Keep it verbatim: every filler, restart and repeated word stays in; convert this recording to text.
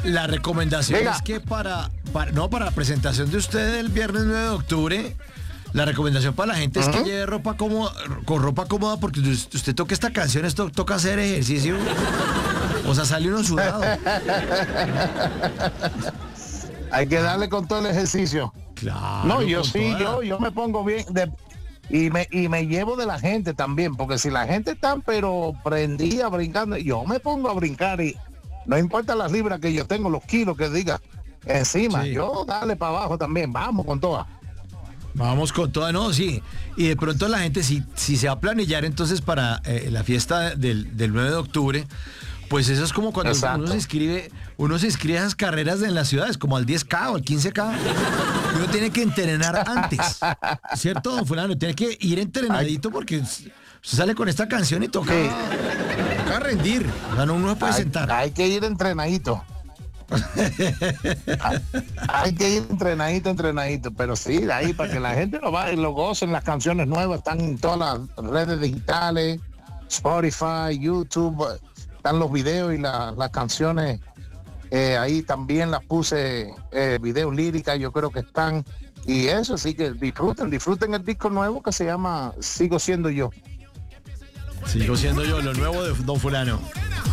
La recomendación Venga. es que para, para no para la presentación de usted el viernes nueve de octubre, la recomendación para la gente es que Ujú. lleve ropa cómoda, con ropa cómoda, porque usted, usted toca esta canción, esto toca hacer ejercicio. O sea, sale uno sudado. Hay que darle con todo el ejercicio. Claro. No, yo con sí, toda. yo, yo me pongo bien de- y me y me llevo de la gente también, porque si la gente está pero prendida brincando, yo me pongo a brincar y no importa las libras que yo tengo, los kilos que diga encima, Sí. yo dale para abajo también, vamos con todas. Vamos con toda, no, sí. Y de pronto la gente, si, si se va a planillar entonces para eh, la fiesta del, del nueve de octubre, pues eso es como cuando Exacto. uno se inscribe, uno se inscribe a esas carreras en las ciudades, como al diez K o al quince K. Uno tiene que entrenar antes, ¿cierto, don fulano? Tiene que ir entrenadito porque usted sale con esta canción y toca, Sí. toca rendir. O sea, no uno se puede Hay, sentar. hay que ir entrenadito. hay, hay que ir entrenadito, entrenadito, pero sí, de ahí para que la gente lo vaya y lo gocen, las canciones nuevas están en todas las redes digitales, Spotify, YouTube, están los videos y la- las canciones, eh, ahí también las puse, eh, videos líricas, yo creo que están, y eso sí que disfruten, disfruten el disco nuevo que se llama Sigo Siendo Yo. Sigo siendo yo, lo nuevo de don fulano.